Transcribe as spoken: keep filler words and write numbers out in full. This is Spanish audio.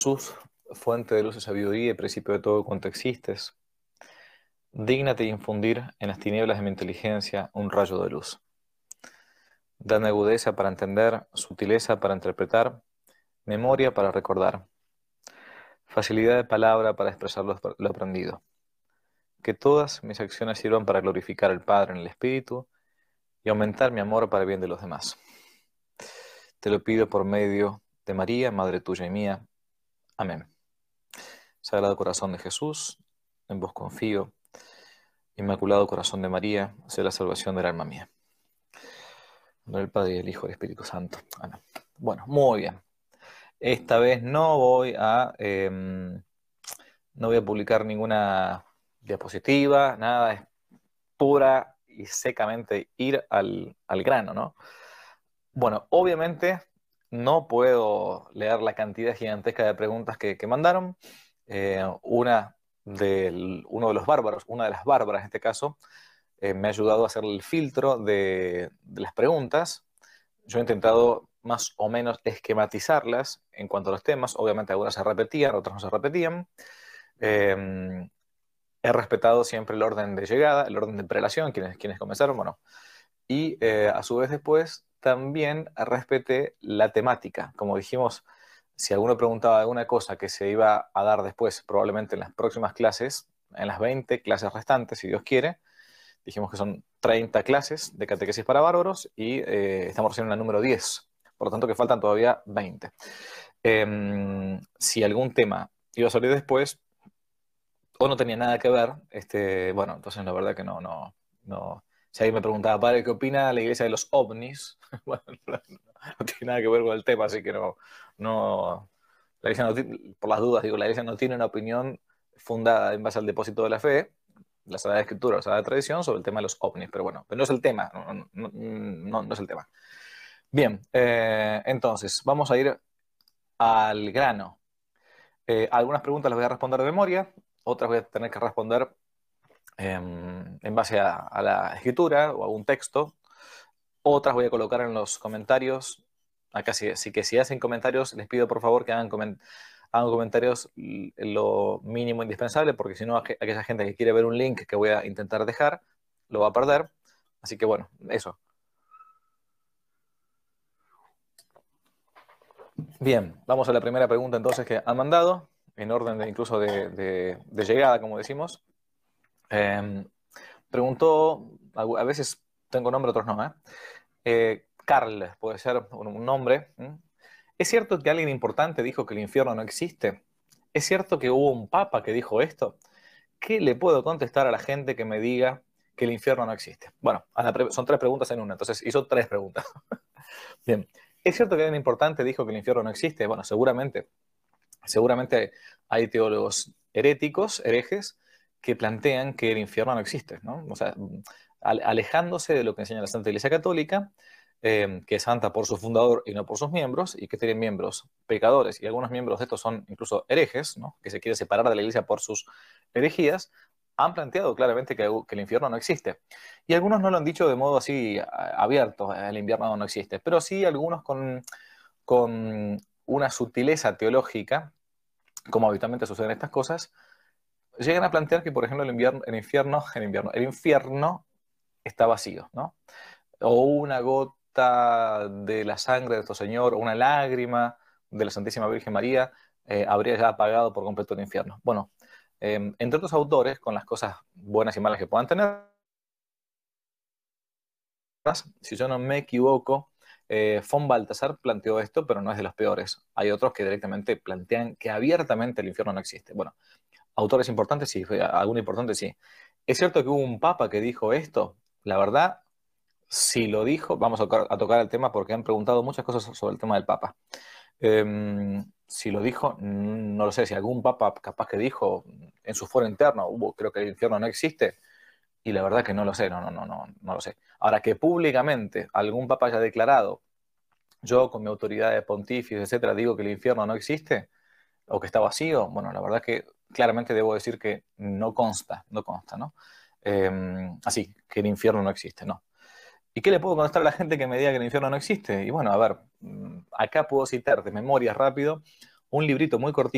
Jesús, fuente de luz y sabiduría y principio de todo cuanto existes, dígnate infundir en las tinieblas de mi inteligencia un rayo de luz. Dame agudeza para entender, sutileza para interpretar, memoria para recordar, facilidad de palabra para expresar lo, lo aprendido. Que todas mis acciones sirvan para glorificar al Padre en el Espíritu y aumentar mi amor para el bien de los demás. Te lo pido por medio de María, Madre tuya y mía. Amén. Sagrado Corazón de Jesús, en vos confío. Inmaculado Corazón de María, sé la salvación del alma mía. En nombre del Padre, y del Hijo y del Espíritu Santo. Amén. Bueno, muy bien. Esta vez no voy a eh, no voy a publicar ninguna diapositiva, nada, es pura y secamente ir al, al grano, ¿no? Bueno, obviamente no puedo leer la cantidad gigantesca de preguntas que, que mandaron. Eh, una del, uno de los bárbaros, una de las bárbaras en este caso, eh, me ha ayudado a hacer el filtro de, de las preguntas. Yo he intentado más o menos esquematizarlas en cuanto a los temas. Obviamente algunas se repetían, otras no se repetían. Eh, he respetado siempre el orden de llegada, el orden de prelación, quienes, quienes comenzaron, bueno. Y eh, a su vez después también respeté la temática. Como dijimos, si alguno preguntaba alguna cosa que se iba a dar después, probablemente en las próximas clases, en las veinte clases restantes, si Dios quiere, dijimos que son treinta clases de catequesis para bárbaros y eh, estamos recién en la número diez. Por lo tanto, que faltan todavía veinte. Eh, si algún tema iba a salir después o no tenía nada que ver, este, bueno, entonces la verdad que no, no, no. Si alguien me preguntaba, padre, ¿qué opina la iglesia de los ovnis? Bueno, no, no tiene nada que ver con el tema, así que no, no, la iglesia no tiene, por las dudas, digo, la iglesia no tiene una opinión fundada en base al depósito de la fe, la Sagrada Escritura, la Sagrada Tradición, sobre el tema de los ovnis, pero bueno, pero no es el tema, no, no, no, no es el tema. Bien, eh, entonces, vamos a ir al grano. Eh, algunas preguntas las voy a responder de memoria, otras voy a tener que responder eh, en base a, a la escritura o a un texto. Otras voy a colocar en los comentarios. Acá sí, así que si hacen comentarios, les pido por favor que hagan, coment hagan comentarios lo mínimo indispensable, porque si no, aquella gente que quiere ver un link que voy a intentar dejar, lo va a perder. Así que bueno, eso. Bien, vamos a la primera pregunta entonces que han mandado, en orden de incluso de, de, de llegada, como decimos. Eh, preguntó, a veces tengo nombre, otros no, ¿eh? Eh, Carl, puede ser un nombre. ¿Mm? ¿Es cierto que alguien importante dijo que el infierno no existe? ¿Es cierto que hubo un papa que dijo esto? ¿Qué le puedo contestar a la gente que me diga que el infierno no existe? Bueno, son tres preguntas en una, entonces hizo tres preguntas. Bien, ¿es cierto que alguien importante dijo que el infierno no existe? Bueno, seguramente, seguramente hay teólogos heréticos, herejes, que plantean que el infierno no existe, ¿no? O sea, alejándose de lo que enseña la Santa Iglesia Católica, eh, que es santa por su fundador y no por sus miembros, y que tiene miembros pecadores, y algunos miembros de estos son incluso herejes, ¿no? Que se quieren separar de la Iglesia por sus herejías, han planteado claramente que, que el infierno no existe. Y algunos no lo han dicho de modo así abierto, el infierno no existe, pero sí algunos con, con una sutileza teológica, como habitualmente suceden estas cosas, llegan a plantear que, por ejemplo, el, invierno, el infierno, el invierno, el infierno está vacío, ¿no? O una gota de la sangre de nuestro Señor, o una lágrima de la Santísima Virgen María, eh, habría ya apagado por completo el infierno. Bueno, eh, entre otros autores, con las cosas buenas y malas que puedan tener, si yo no me equivoco, eh, von Baltasar planteó esto, pero no es de los peores. Hay otros que directamente plantean que abiertamente el infierno no existe. Bueno, autores importantes, sí, algún importante, sí. ¿Es cierto que hubo un papa que dijo esto? La verdad, si lo dijo, vamos a tocar, a tocar el tema porque han preguntado muchas cosas sobre el tema del papa. Eh, si lo dijo, no lo sé, si algún papa capaz que dijo en su foro interno, hubo, creo que el infierno no existe, y la verdad que no lo sé, no, no, no, no, no lo sé. Ahora, que públicamente algún papa haya declarado, yo con mi autoridad de pontífice, etcétera, digo que el infierno no existe, o que está vacío, bueno, la verdad que claramente debo decir que no consta, no consta, ¿no? Eh, así, que el infierno no existe, no. ¿Y qué le puedo contestar a la gente que me diga que el infierno no existe? Y bueno, a ver, acá puedo citar de memoria rápido un librito muy cortito